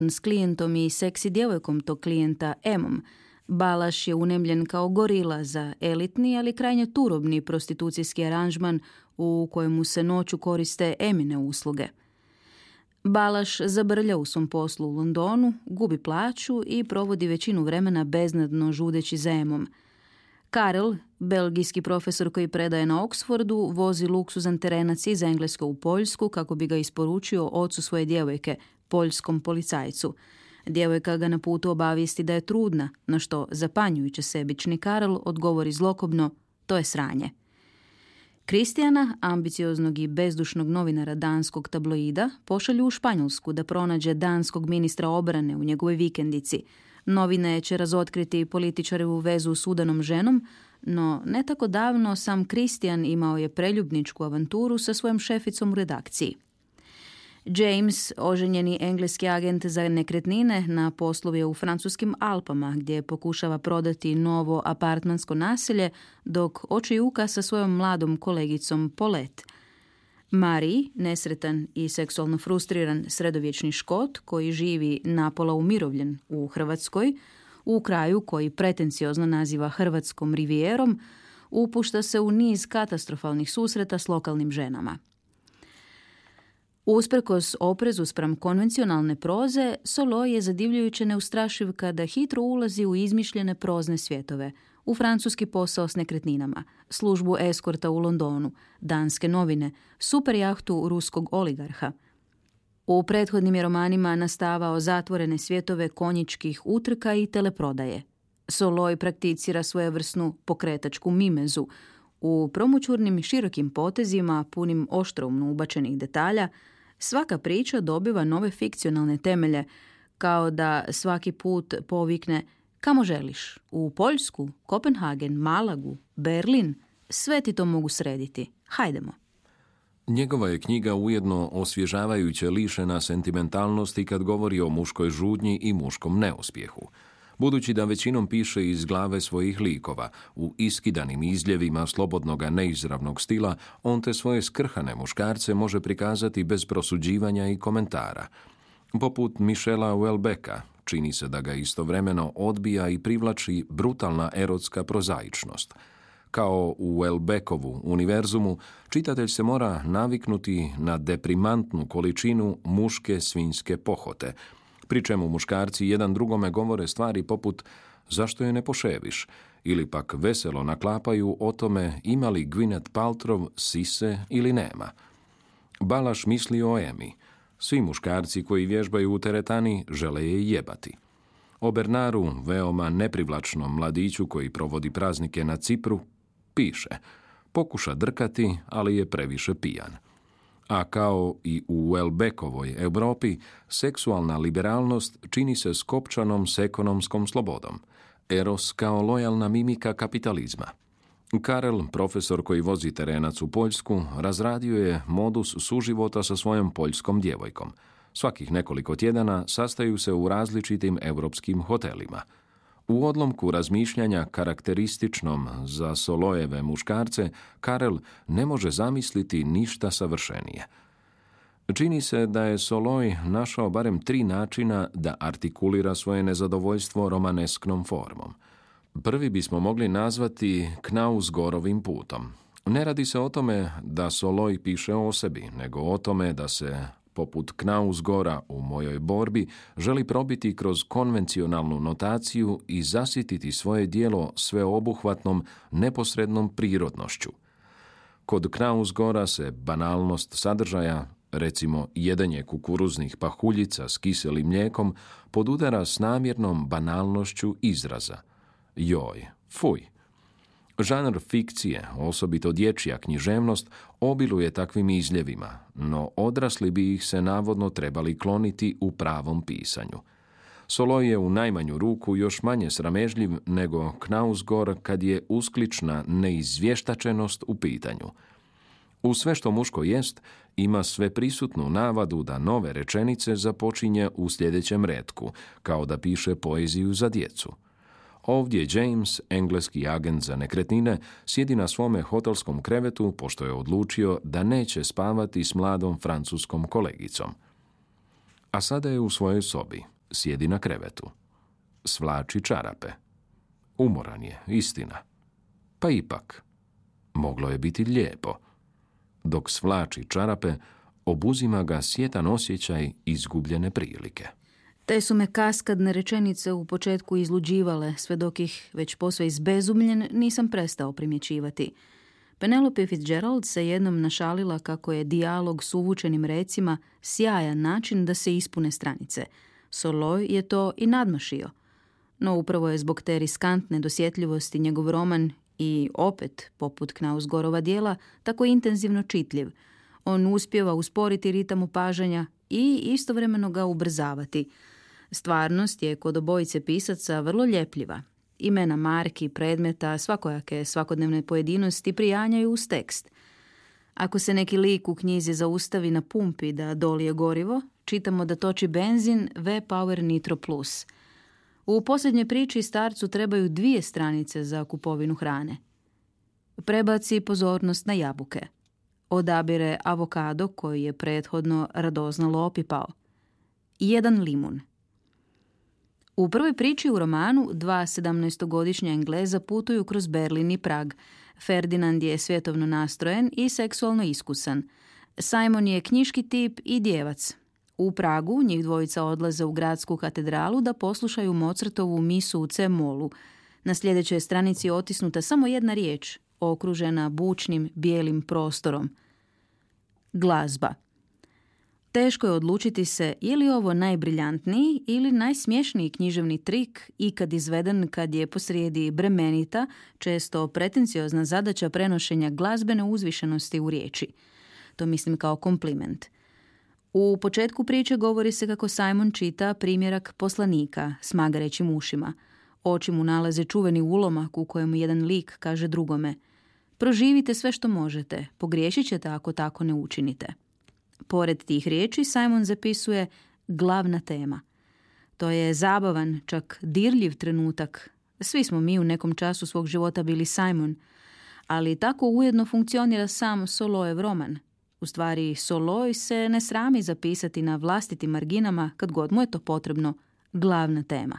s klijentom i seksi djevojkom tog klijenta Emom, Balaš je unemljen kao gorila za elitni, ali krajnje turobni prostitucijski aranžman u kojemu se noću koriste Emine usluge. Balaš zabrlja u svom poslu u Londonu, gubi plaću i provodi većinu vremena beznadno žudeći za Emom. Karel, belgijski profesor koji predaje na Oxfordu, vozi luksuzan terenac iz Engleske u Poljsku kako bi ga isporučio ocu svoje djevojke, poljskom policajcu. Djevojka ga na putu obavijesti da je trudna, na što zapanjujuće sebični Karel odgovori zlokobno: to je sranje. Kristijana, ambicioznog i bezdušnog novinara danskog tabloida, pošalju u Španjolsku da pronađe danskog ministra obrane u njegovoj vikendici. Novine će razotkriti političarevu vezu s udanom ženom, no ne tako davno sam Kristijan imao je preljubničku avanturu sa svojom šeficom u redakciji. James, oženjeni engleski agent za nekretnine, na poslu je u francuskim Alpama, gdje pokušava prodati novo apartmansko naselje, dok očajuka sa svojom mladom kolegicom Paulette. Marie, nesretan i seksualno frustriran sredovječni Škot koji živi napola umirovljen u Hrvatskoj, u kraju koji pretenciozno naziva Hrvatskom rivijerom, upušta se u niz katastrofalnih susreta s lokalnim ženama. Usprkos oprezu spram konvencionalne proze, Solo je zadivljujuće neustrašiv kada hitro ulazi u izmišljene prozne svjetove, u francuski posao s nekretninama, službu eskorta u Londonu, danske novine, super jahtu ruskog oligarha. U prethodnim je romanima nastavao zatvorene svjetove konjičkih utrka i teleprodaje. Soloj prakticira svojevrsnu pokretačku mimezu. U promućurnim širokim potezima, punim oštroumno ubačenih detalja, svaka priča dobiva nove fikcionalne temelje, kao da svaki put povikne: kamo želiš? U Poljsku, Kopenhagen, Malagu, Berlin? Sve ti to mogu srediti. Hajdemo. Njegova je knjiga ujedno osvježavajuće lišena sentimentalnosti kad govori o muškoj žudnji i muškom neuspjehu. Budući da većinom piše iz glave svojih likova, u iskidanim izljevima slobodnoga neizravnog stila, on te svoje skrhane muškarce može prikazati bez prosuđivanja i komentara. Poput Michela Houellebecqa, čini se da ga istovremeno odbija i privlači brutalna erotska prozaičnost. Kao u Houellebecqovu univerzumu, čitatelj se mora naviknuti na deprimantnu količinu muške svinjske pohote, pri čemu muškarci jedan drugome govore stvari poput zašto je ne poševiš, ili pak veselo naklapaju o tome ima li Gwyneth Paltrow sise ili nema. Balaš misli o Emi. Svi muškarci koji vježbaju u teretani žele je jebati. O Bernaru, veoma neprivlačnom mladiću koji provodi praznike na Cipru, piše: pokuša drkati, ali je previše pijan. A kao i u Houellebecqovoj Europi, seksualna liberalnost čini se skopčanom s ekonomskom slobodom. Eros kao lojalna mimika kapitalizma. Karel, profesor koji vozi terenac u Poljsku, razradio je modus suživota sa svojom poljskom djevojkom. Svakih nekoliko tjedana sastaju se u različitim europskim hotelima. U odlomku razmišljanja karakterističnom za Solojeve muškarce, Karel ne može zamisliti ništa savršenije. Čini se da je Soloj našao barem 3 načina da artikulira svoje nezadovoljstvo romanesknom formom. Prvi bismo mogli nazvati Knausgårdovim putom. Ne radi se o tome da Soloj piše o sebi, nego o tome da se, poput Knausgårda u Mojoj borbi, želi probiti kroz konvencionalnu notaciju i zasititi svoje djelo sveobuhvatnom, neposrednom prirodnošću. Kod Knausgårda se banalnost sadržaja, recimo jedenje kukuruznih pahuljica s kiselim mlijekom, podudara s namjernom banalnošću izraza. Joj, fuj. Žanr fikcije, osobito dječja književnost, obiluje takvim izljevima, no odrasli bi ih se navodno trebali kloniti u pravom pisanju. Soloj je u najmanju ruku još manje sramežljiv nego Knausgård kad je usklična neizvještačenost u pitanju. U sve što muško jest, ima sve prisutnu navadu da nove rečenice započinje u sljedećem retku, kao da piše poeziju za djecu. Ovdje James, engleski agent za nekretnine, sjedi na svome hotelskom krevetu pošto je odlučio da neće spavati s mladom francuskom kolegicom. A sada je u svojoj sobi, sjedi na krevetu. Svlači čarape. Umoran je, istina. Pa ipak, moglo je biti lijepo. Dok svlači čarape, obuzima ga sjetan osjećaj izgubljene prilike. Te su me kaskadne rečenice u početku izluđivale, sve dok ih, već posve izbezumljen, nisam prestao primjećivati. Penelope Fitzgerald se jednom našalila kako je dijalog s uvučenim recima sjajan način da se ispune stranice. Soloj je to i nadmašio. No upravo je zbog te riskantne dosjetljivosti njegov roman i opet, poput Knausgorova djela, tako intenzivno čitljiv. On uspijeva usporiti ritam opažanja i istovremeno ga ubrzavati. Stvarnost je kod obojice pisaca vrlo ljepljiva. Imena marki, predmeta, svakojake svakodnevne pojedinosti prijanjaju uz tekst. Ako se neki lik u knjizi zaustavi na pumpi da dolije gorivo, čitamo da toči benzin V-Power Nitro Plus. U posljednjoj priči starcu trebaju 2 stranice za kupovinu hrane. Prebaci pozornost na jabuke. Odabire avokado koji je prethodno radoznalo opipao. 1 limun. U prvoj priči u romanu 2 17-godišnja Engleza putuju kroz Berlin i Prag. Ferdinand je svjetovno nastrojen i seksualno iskusan. Simon je knjiški tip i djevac. U Pragu njih dvojica odlaze u gradsku katedralu da poslušaju Mozartovu misu u C-molu. Na sljedećoj stranici je otisnuta samo jedna riječ, okružena bučnim bijelim prostorom. Glazba. Teško je odlučiti se je li ovo najbriljantniji ili najsmješniji književni trik ikad izveden kad je posrijedi bremenita, često pretenciozna zadaća prenošenja glazbene uzvišenosti u riječi. To mislim kao kompliment. U početku priče govori se kako Simon čita primjerak poslanika s magarećim ušima. Oči mu nalaze čuveni ulomak u kojemu jedan lik kaže drugome: proživite sve što možete, pogriješit ćete ako tako ne učinite. Pored tih riječi Simon zapisuje glavna tema. To je zabavan, čak dirljiv trenutak. Svi smo mi u nekom času svog života bili Simon, ali tako ujedno funkcionira sam Solojev roman. U stvari, Soloj se ne srami zapisati na vlastitim marginama, kad god mu je to potrebno, glavna tema.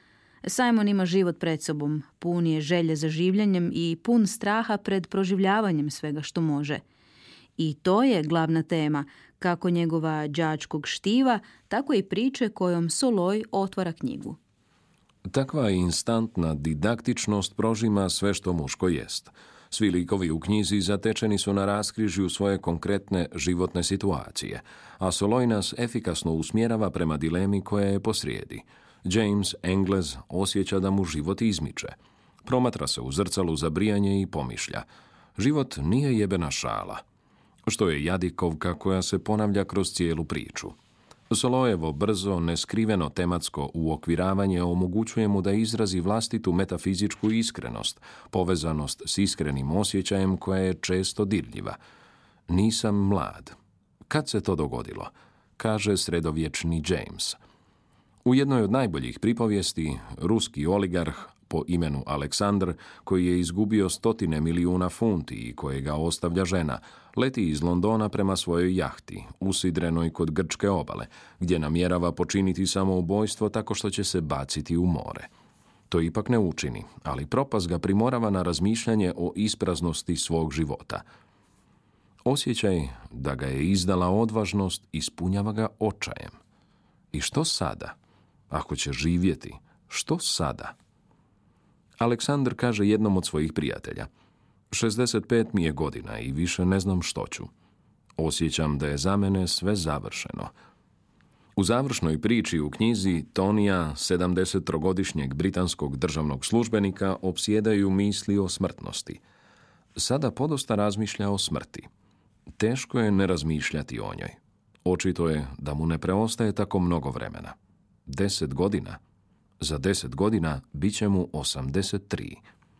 Simon ima život pred sobom, pun je želje za življenjem i pun straha pred proživljavanjem svega što može. I to je glavna tema, kako njegova đačkog štiva, tako i priče kojom Soloj otvara knjigu. Takva instantna didaktičnost prožima sve što muško jest. Svi likovi u knjizi zatečeni su na raskrižju svoje konkretne životne situacije, a Soloj nas efikasno usmjerava prema dilemi koja je posrijedi. James, Englez, osjeća da mu život izmiče. Promatra se u zrcalu za brijanje i pomišlja: život nije jebena šala. Što je jadikovka koja se ponavlja kroz cijelu priču. Solojevo brzo, neskriveno tematsko uokviravanje omogućuje mu da izrazi vlastitu metafizičku iskrenost, povezanost s iskrenim osjećajem koja je često dirljiva. Nisam mlad. Kad se to dogodilo? Kaže sredovječni James. U jednoj od najboljih pripovijesti, ruski oligarh po imenu Aleksandr, koji je izgubio 100 milijuna funti i kojega ostavlja žena, leti iz Londona prema svojoj jahti, usidrenoj kod grčke obale, gdje namjerava počiniti samoubojstvo tako što će se baciti u more. To ipak ne učini, ali propast ga primorava na razmišljanje o ispraznosti svog života. Osjećaj da ga je izdala odvažnost ispunjava ga očajem. I što sada? Ako će živjeti, što sada? Aleksandar kaže jednom od svojih prijatelja: 65 mi je godina i više ne znam što ću. Osjećam da je za mene sve završeno. U završnoj priči u knjizi Tonija, 73-godišnjeg britanskog državnog službenika, opsjedaju misli o smrtnosti. Sada podosta razmišlja o smrti. Teško je ne razmišljati o njoj. Očito je da mu ne preostaje tako mnogo vremena. 10 godina. Za 10 godina bit će mu 83.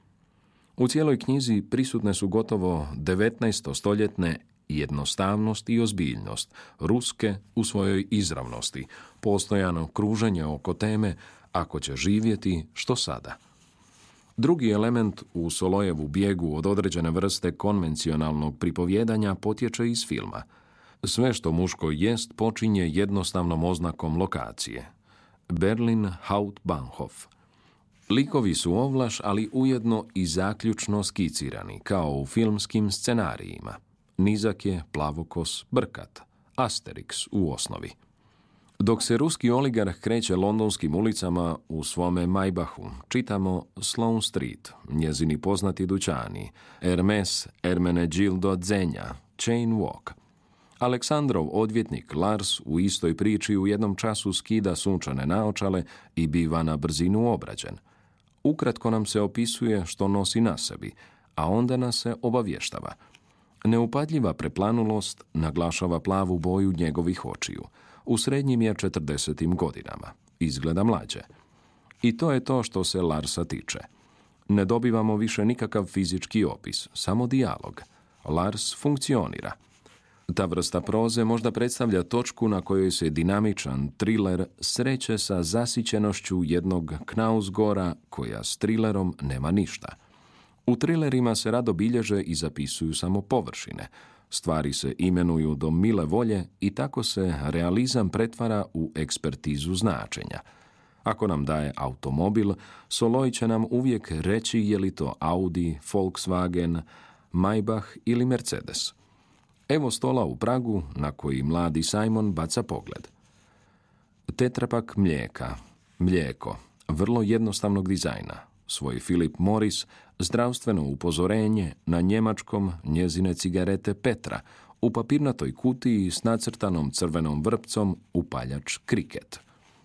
U cijeloj knjizi prisutne su gotovo 19-stoljetne jednostavnost i ozbiljnost, ruske u svojoj izravnosti, postojano kruženje oko teme ako će živjeti, što sada. Drugi element u Solojevu bijegu od određene vrste konvencionalnog pripovjedanja potječe iz filma. Sve što muško jest počinje jednostavnom oznakom lokacije. Berlin Hauptbahnhof. Likovi su ovlaš, ali ujedno i zaključno skicirani, kao u filmskim scenarijima. Nizak je, plavokos, brkat. Asterix u osnovi. Dok se ruski oligarh kreće londonskim ulicama u svome Maybachu, čitamo Sloane Street, njezini poznati dućani, Hermes, Ermenegildo Zenja, Chain Walk. Aleksandrov odvjetnik Lars u istoj priči u jednom času skida sunčane naočale i biva na brzinu obrađen. Ukratko nam se opisuje što nosi na sebi, a onda nas se obavještava. Neupadljiva preplanulost naglašava plavu boju njegovih očiju. U srednjim je 40. godinama. Izgleda mlađe. I to je to što se Larsa tiče. Ne dobivamo više nikakav fizički opis, samo dijalog. Lars funkcionira. Ta vrsta proze možda predstavlja točku na kojoj se dinamičan triler sreće sa zasićenošću jednog Knausgora koja s trilerom nema ništa. U trilerima se rado bilježe i zapisuju samo površine. Stvari se imenuju do mile volje i tako se realizam pretvara u ekspertizu značenja. Ako nam daje automobil, Soloj će nam uvijek reći je li to Audi, Volkswagen, Maybach ili Mercedes. Evo stola u pragu na koji mladi Simon baca pogled. Tetrapak mlijeka, mlijeko, vrlo jednostavnog dizajna. Svoj Philip Morris, zdravstveno upozorenje, na njemačkom njezine cigarete Petra, u papirnatoj kutiji s nacrtanom crvenom vrpcom upaljač Kriket.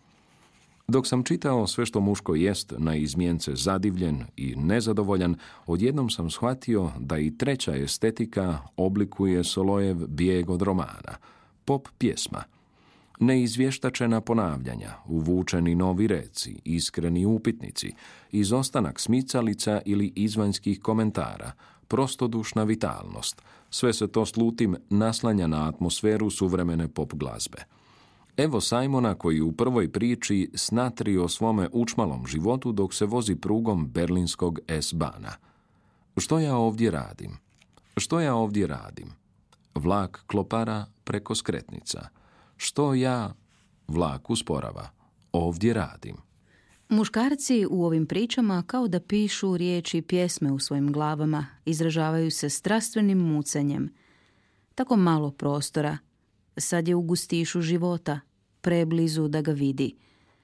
Dok sam čitao sve što muško jest, na izmjence zadivljen i nezadovoljan, odjednom sam shvatio da i treća estetika oblikuje Solojev bijeg od romana. Pop pjesma. Neizvještačena ponavljanja, uvučeni novi reci, iskreni upitnici, izostanak smicalica ili izvanjskih komentara, prostodušna vitalnost. Sve se to slutim naslanja na atmosferu suvremene pop glazbe. Evo Simona koji u prvoj priči snatri o svome učmalom životu dok se vozi prugom berlinskog S-Bahna. Što ja ovdje radim? Što ja ovdje radim? Vlak klopara preko skretnica. Što ja, vlak usporava, ovdje radim? Muškarci u ovim pričama kao da pišu riječi i pjesme u svojim glavama, izražavaju se strastvenim mucanjem. Tako malo prostora. Sad je u gustišu života, preblizu da ga vidi.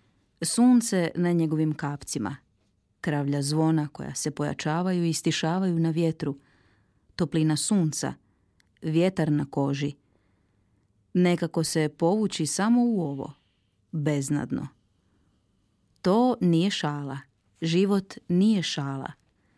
Sunce na njegovim kapcima. Kravlja zvona koja se pojačavaju i stišavaju na vjetru. Toplina sunca. Vjetar na koži. Nekako se povući samo u ovo. Beznadno. To nije šala. Život nije šala.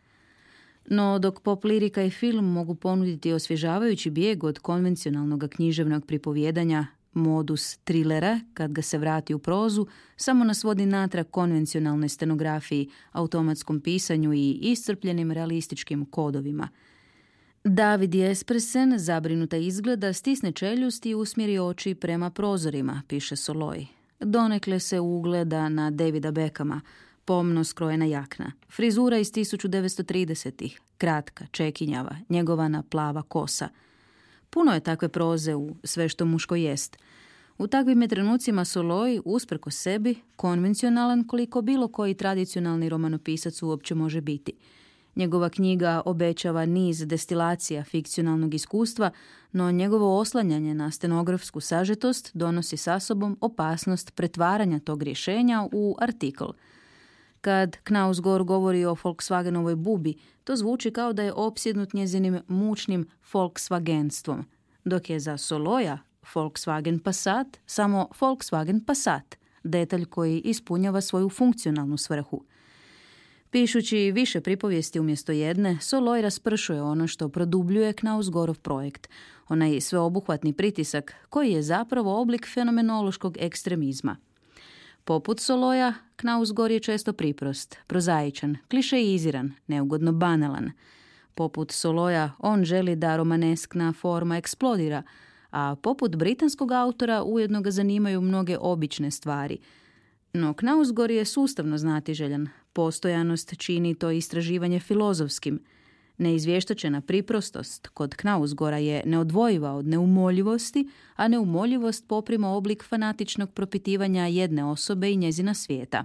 No, dok pop lirika i film mogu ponuditi osvježavajući bijeg od konvencionalnog književnog pripovjedanja, modus trilera, kad ga se vrati u prozu, samo nas vodi natrag konvencionalnoj scenografiji, automatskom pisanju i iscrpljenim realističkim kodovima. David Jespersen, zabrinuta izgleda, stisne čeljust i usmjeri oči prema prozorima, piše Soloj. Donekle se ugleda na Davida Beckhama, pomno skrojena jakna, frizura iz 1930-ih, kratka, čekinjava, njegovana plava kosa. Puno je takve proze u Sve što muško jest. U takvim je trenucima Soloj, usprkos sebi, konvencionalan koliko bilo koji tradicionalni romanopisac uopće može biti. Njegova knjiga obećava niz destilacija fikcionalnog iskustva, no njegovo oslanjanje na stenografsku sažetost donosi sa sobom opasnost pretvaranja tog rješenja u artikl. Kad Knausgor govori o Volkswagenovoj bubi, to zvuči kao da je opsjednut njezinim mučnim Volkswagenstvom, dok je za Soloja Volkswagen Passat samo Volkswagen Passat, detalj koji ispunjava svoju funkcionalnu svrhu. Pišući više pripovijesti umjesto jedne, Soloj raspršuje ono što produbljuje Knausgorov projekt, onaj sveobuhvatni pritisak koji je zapravo oblik fenomenološkog ekstremizma. Poput Soloja, Knausgor je često priprost, prozaičan, klišeiziran, neugodno banalan. Poput Soloja, on želi da romaneskna forma eksplodira, a poput britanskog autora ujedno ga zanimaju mnoge obične stvari. No Knausgor je sustavno znatiželjan, postojanost čini to istraživanje filozofskim. Neizvještačena priprostost kod Knausgora je neodvojiva od neumoljivosti, a neumoljivost poprima oblik fanatičnog propitivanja jedne osobe i njezina svijeta.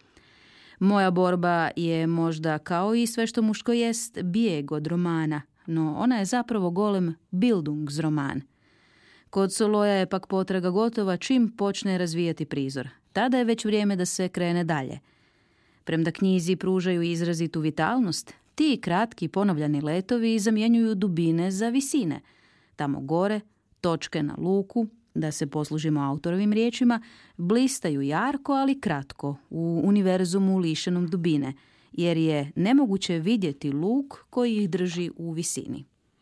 Moja borba je možda kao i sve što muško jest bijeg od romana, no ona je zapravo golem Bildungsroman. Kod Soloja je pak potraga gotova čim počne razvijati prizor. Tada je već vrijeme da se krene dalje. Premda knjizi pružaju izrazitu vitalnost, ti kratki ponovljani letovi zamjenjuju dubine za visine. Tamo gore, točke na luku, da se poslužimo autorovim riječima, blistaju jarko, ali kratko, u univerzumu lišenom dubine, jer je nemoguće vidjeti luk koji ih drži u visini.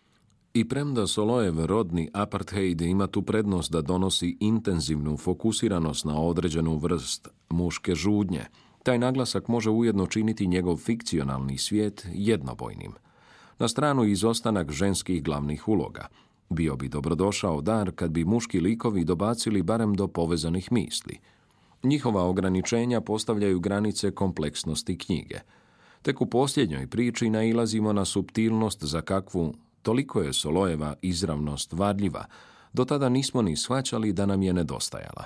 I premda Solojev rodni apartheid ima tu prednost da donosi intenzivnu fokusiranost na određenu vrst muške žudnje, taj naglasak može ujedno činiti njegov fikcionalni svijet jednobojnim. Na stranu izostanak ženskih glavnih uloga. Bio bi dobrodošao dar kad bi muški likovi dobacili barem do povezanih misli. Njihova ograničenja postavljaju granice kompleksnosti knjige. Tek u posljednjoj priči nailazimo na suptilnost za kakvu toliko je Solojeva izravnost varljiva, do tada nismo ni shvaćali da nam je nedostajala.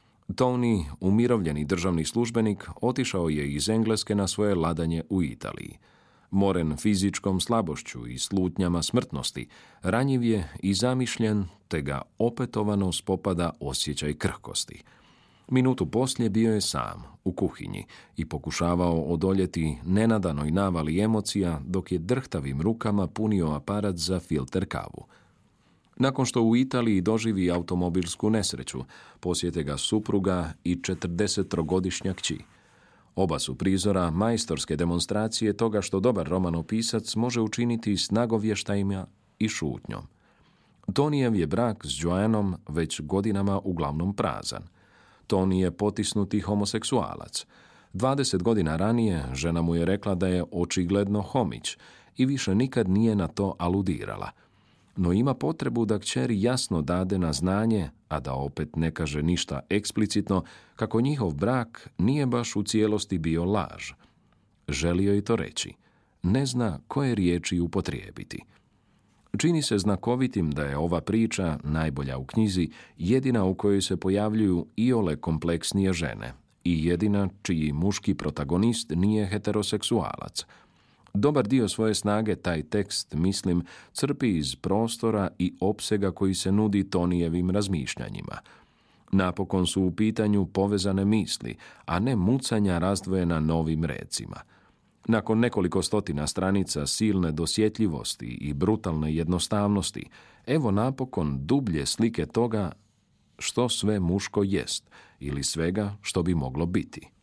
Tony, umirovljeni državni službenik, otišao je iz Engleske na svoje ladanje u Italiji. Moren fizičkom slabošću i slutnjama smrtnosti, ranjiv je i zamišljen, te ga opetovano spopada osjećaj krhkosti. Minutu poslije bio je sam, u kuhinji, i pokušavao odoljeti nenadanoj navali emocija dok je drhtavim rukama punio aparat za filter kavu. Nakon što u Italiji doživi automobilsku nesreću, posjete ga supruga i 40-godišnja kći. Oba su prizora majstorske demonstracije toga što dobar romanopisac može učiniti s nagovještajima i šutnjom. Tonijev je brak s Joannom već godinama uglavnom prazan. Tony je potisnuti homoseksualac. 20 godina ranije žena mu je rekla da je očigledno homić i više nikad nije na to aludirala. No ima potrebu da kćeri jasno dade na znanje, a da opet ne kaže ništa eksplicitno, kako njihov brak nije baš u cijelosti bio laž. Želio je to reći. Ne zna koje riječi upotrijebiti. Čini se znakovitim da je ova priča, najbolja u knjizi, jedina u kojoj se pojavljuju iole kompleksnije žene i jedina čiji muški protagonist nije heteroseksualac. Dobar dio svoje snage taj tekst, mislim, crpi iz prostora i opsega koji se nudi Tonijevim razmišljanjima. Napokon su u pitanju povezane misli, a ne mucanja razdvojena novim recima. Nakon nekoliko stotina stranica silne dosjetljivosti i brutalne jednostavnosti, evo napokon dublje slike toga što sve muško jest ili svega što bi moglo biti.